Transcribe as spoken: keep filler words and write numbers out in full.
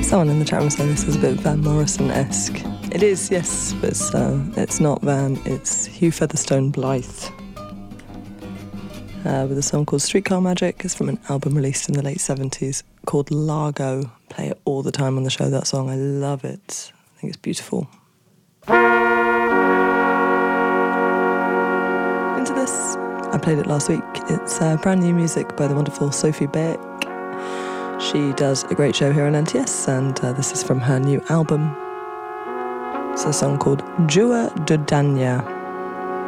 Someone in the chat room saying this is a bit Van Morrison-esque. It is, yes, but it's, uh, it's not Van, it's Hugh Featherstone Blythe. Uh, with a song called Streetcar Magic. It's from an album released in the late seventies called Largo. Play it all the time on the show, that song. I love it. I think it's beautiful. Into this. I played it last week. It's uh, brand new music by the wonderful Sophie Beck. She does a great show here on N T S, and uh, this is from her new album. It's a song called Jua de Danya.